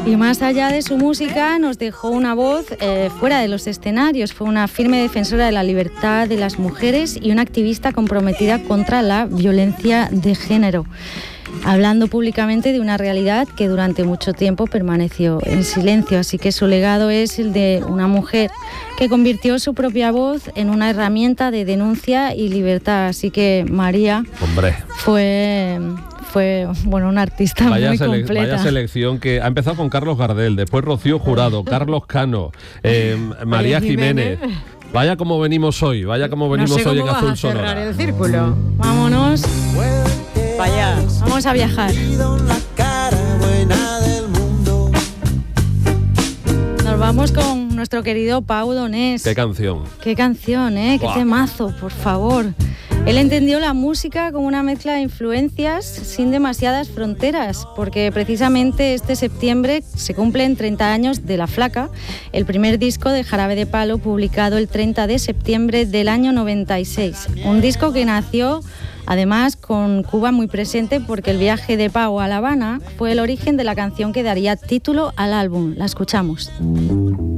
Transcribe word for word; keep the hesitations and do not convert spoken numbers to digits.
Y más allá de su música, nos dejó una voz eh, fuera de los escenarios. Fue una firme defensora de la libertad de las mujeres y una activista comprometida contra la violencia de género, hablando públicamente de una realidad que durante mucho tiempo permaneció en silencio. Así que su legado es el de una mujer que convirtió su propia voz en una herramienta de denuncia y libertad. Así que María Hombre. fue... fue bueno, una artista vaya muy sele- completa. Vaya selección que ha empezado con Carlos Gardel, después Rocío Jurado, Carlos Cano, eh, María Jiménez. Vaya como venimos hoy, vaya como venimos no sé hoy cómo en vas Azul a cerrar Sonora. el círculo. Vámonos. Vaya. Vamos a viajar. Nos vamos con nuestro querido Pau Donés. Qué canción. Qué canción, ¿eh? Qué Buah. temazo, por favor. Él entendió la música como una mezcla de influencias sin demasiadas fronteras, porque precisamente este septiembre se cumplen treinta años de La Flaca, el primer disco de Jarabe de Palo publicado el treinta de septiembre del año noventa y seis. Un disco que nació además con Cuba muy presente, porque el viaje de Pau a La Habana fue el origen de la canción que daría título al álbum. La escuchamos.